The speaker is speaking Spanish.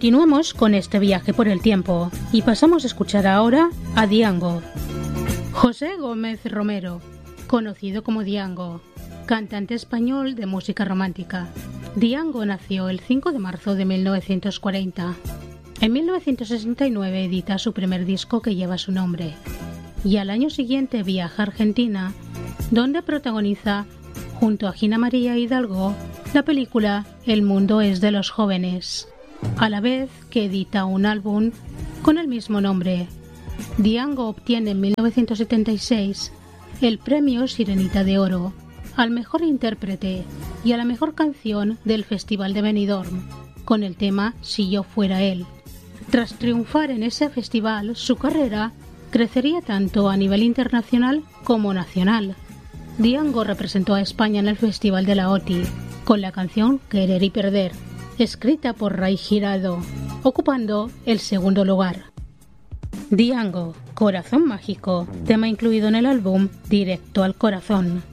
Continuamos con este viaje por el tiempo y pasamos a escuchar ahora a Diango. José Gómez Romero, conocido como Diango, cantante español de música romántica. Diango nació el 5 de marzo de 1940. En 1969 edita su primer disco que lleva su nombre y al año siguiente viaja a Argentina, donde protagoniza, junto a Gina María Hidalgo, la película El mundo es de los jóvenes, a la vez que edita un álbum con el mismo nombre. Diango obtiene en 1976 el premio Sirenita de Oro al mejor intérprete y a la mejor canción del Festival de Benidorm con el tema Si yo fuera él. Tras triunfar en ese festival, su carrera crecería tanto a nivel internacional como nacional. Diango representó a España en el Festival de la OTI con la canción Querer y Perder, escrita por Ray Girado, ocupando el segundo lugar. Diango, Corazón Mágico, tema incluido en el álbum Directo al Corazón.